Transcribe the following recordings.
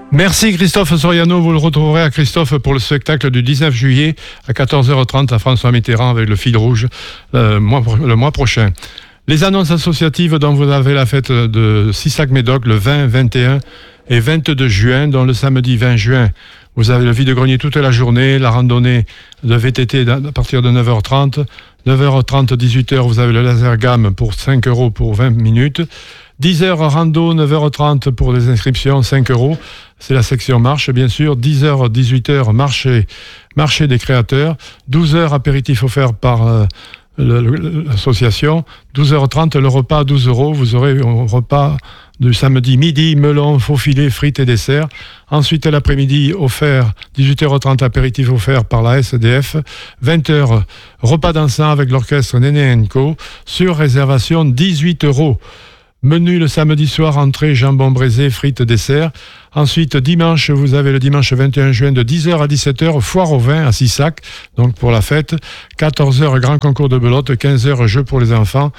Merci Christophe Soriano, vous le retrouverez à Christophe pour le spectacle du 19 juillet à 14h30 à François Mitterrand avec le fil rouge le mois prochain. Les annonces associatives dont vous avez la fête de Sissac-Médoc le 20, 21 et 22 juin, dont le samedi 20 juin, vous avez le vide-grenier toute la journée, la randonnée de VTT à partir de 9h30, 9h30, 18h, vous avez le laser gamme pour 5 € pour 20 minutes, 10h rando, 9h30 pour les inscriptions, 5 €, c'est la section marche bien sûr, 10h, 18h, marché des créateurs, 12h apéritif offert par l'association, 12h30 le repas à 12 €, vous aurez un repas du samedi midi, melon, faux filet, frites et desserts. Ensuite l'après-midi offert, 18h30 apéritif offert par la SDF, 20h repas dansant avec l'orchestre Néné & Co, sur réservation 18 €. Menu le samedi soir, entrée, jambon braisé, frites, dessert. Ensuite, dimanche, vous avez le dimanche 21 juin de 10h à 17h, foire au vin à Sissac, donc pour la fête. 14h, grand concours de belote, 15h, jeux pour les enfants.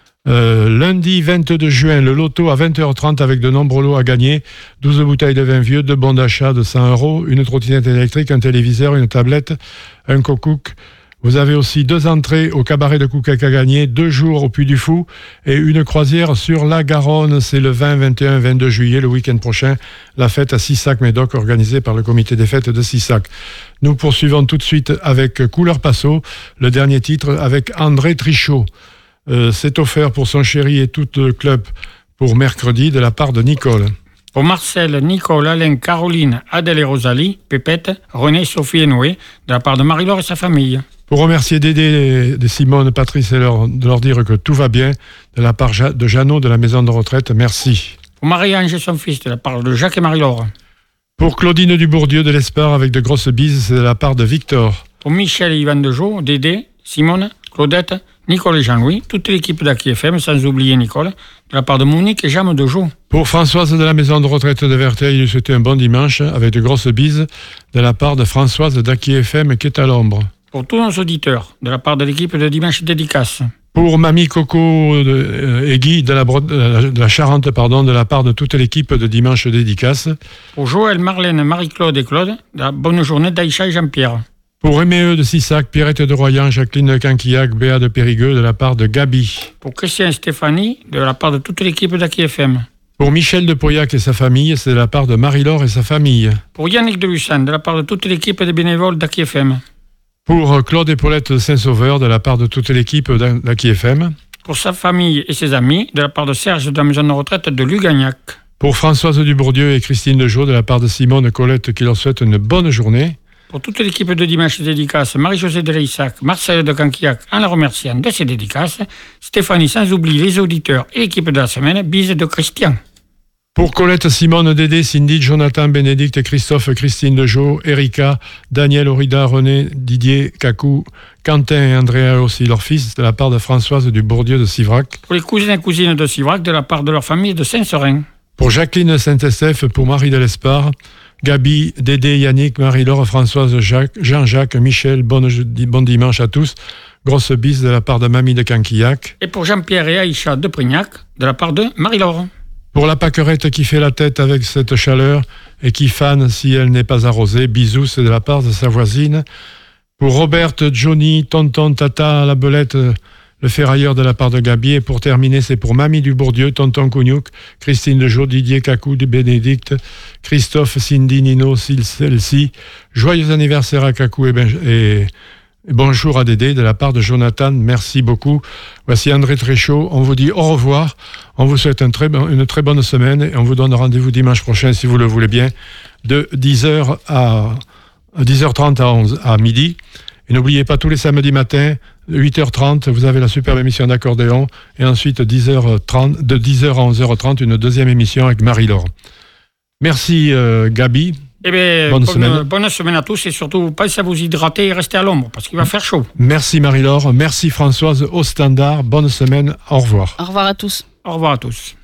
Lundi 22 juin, le loto à 20h30 avec de nombreux lots à gagner. 12 bouteilles de vin vieux, 2 bons d'achat de 100 €, une trottinette électrique, un téléviseur, une tablette, un cook. Vous avez aussi 2 entrées au cabaret de Koukac à gagner, 2 jours au Puy du Fou et une croisière sur la Garonne. C'est le 20, 21, 22 juillet, le week-end prochain, la fête à Sissac-Médoc organisée par le comité des fêtes de Sissac. Nous poursuivons tout de suite avec Couleur Passo, le dernier titre avec André Trichot. C'est offert pour son chéri et tout le club pour mercredi de la part de Nicole. Pour Marcel, Nicole, Alain, Caroline, Adèle et Rosalie, Pépette, René, Sophie et Noé, de la part de Marie-Laure et sa famille. Pour remercier Dédé, de Simone, Patrice et de leur dire que tout va bien, de la part de Jeannot de la maison de retraite, merci. Pour Marie-Ange et son fils, de la part de Jacques et Marie-Laure. Pour Claudine Dubourdieu de l'Espar avec de grosses bises, c'est de la part de Victor. Pour Michel et Yvan Dejeau, Dédé, Simone, Claudette, Nicole et Jean-Louis, toute l'équipe d'Aki FM, sans oublier Nicole, de la part de Monique et Jeanne Dejeau. Pour Françoise de la maison de retraite de Verteil, il lui souhaitait un bon dimanche avec de grosses bises, de la part de Françoise d'Aki FM qui est à l'ombre. Pour tous nos auditeurs, de la part de l'équipe de Dimanche Dédicace. Pour Mamie Coco et Guy de la Charente, de la part de toute l'équipe de Dimanche Dédicace. Pour Joël, Marlène, Marie-Claude et Claude, de la bonne journée d'Aïcha et Jean-Pierre. Pour Aimé de Sissac, Pierrette de Royan, Jacqueline de Canquillac, Béa de Périgueux, de la part de Gabi. Pour Christian et Stéphanie, de la part de toute l'équipe d'Aki FM. Pour Michel de Pauillac et sa famille, c'est de la part de Marie-Laure et sa famille. Pour Yannick de Lucin, de la part de toute l'équipe des bénévoles d'Aki FM. Pour Claude et Paulette de Saint-Sauveur, de la part de toute l'équipe d'Aki FM. Pour sa famille et ses amis, de la part de Serge de la maison de retraite de Lugagnac. Pour Françoise Dubourdieu et Christine Dejeau, de la part de Simone Colette, qui leur souhaite une bonne journée. Pour toute l'équipe de Dimanche Dédicace, Marie-Josée de Leissac, Marcel de Canquillac, en la remerciant de ses dédicaces, Stéphanie, sans oublier les auditeurs et l'équipe de la semaine, bise de Christian. Pour Colette, Simone, Dédé, Cindy, Jonathan, Bénédicte et Christophe, Christine Dejeau, Erika, Daniel, Orida, René, Didier, Kakou, Quentin et Andrea aussi, leur fils, de la part de Françoise du Bourdieu de Sivrac. Pour les cousins et cousines de Sivrac, de la part de leur famille de Saint-Serin. Pour Jacqueline Saint-Estèphe, pour Marie de l'Espar, Gabi, Dédé, Yannick, Marie-Laure, Françoise, Jacques, Jean-Jacques, Michel, bon dimanche à tous. Grosse bise de la part de Mamie de Canquillac. Et pour Jean-Pierre et Aïcha de Prignac, de la part de Marie-Laure. Pour la pâquerette qui fait la tête avec cette chaleur et qui fane si elle n'est pas arrosée, bisous, c'est de la part de sa voisine. Pour Roberte, Johnny, Tonton, Tata, la belette, le ferrailleur de la part de Gabi. Et pour terminer, c'est pour Mamie du Bourdieu, Tonton Cougnouk, Christine Dejeau, Didier Kakou, Bénédicte, Christophe, Cindy, Nino, Celsi. Joyeux anniversaire à Kakou et bonjour à Dédé de la part de Jonathan. Merci beaucoup. Voici André Tréchaud. On vous dit au revoir. On vous souhaite une très bonne semaine et on vous donne rendez-vous dimanche prochain, si vous le voulez bien, de 10h à 10h30 à midi. Et n'oubliez pas, tous les samedis matins, 8h30, vous avez la superbe émission d'accordéon. Et ensuite, 10h30, de 10h à 11h30, une deuxième émission avec Marie-Laure. Merci Gabi. Eh bien, bonne semaine à tous et surtout, pensez à vous hydrater et rester à l'ombre parce qu'il va faire chaud. Merci Marie-Laure, merci Françoise au standard. Bonne semaine, au revoir. Au revoir à tous. Au revoir à tous.